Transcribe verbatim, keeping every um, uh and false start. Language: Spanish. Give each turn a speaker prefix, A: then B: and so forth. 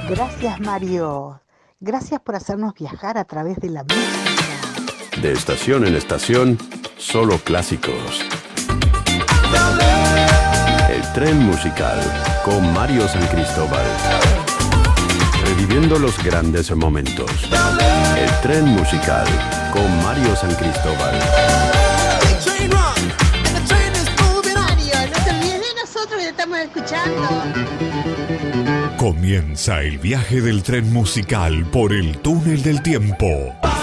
A: Gracias, Mario. Gracias por hacernos viajar a través de la música.
B: De estación en estación, solo clásicos. El tren musical con Mario San Cristóbal. Reviviendo los grandes momentos. El tren musical con Mario San Cristóbal.
A: Mario, no te olvides de nosotros que te estamos escuchando.
C: Comienza el viaje del tren musical por el túnel del tiempo.